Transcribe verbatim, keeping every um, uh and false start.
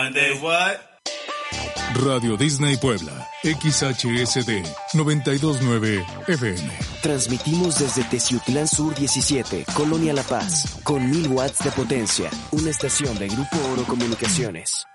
¿De what? Radio Disney Puebla, X H S D noventa y dos punto nueve F M. Transmitimos desde Teciutlán Sur diecisiete, Colonia La Paz, con mil watts de potencia. Una estación de Grupo Oro Comunicaciones.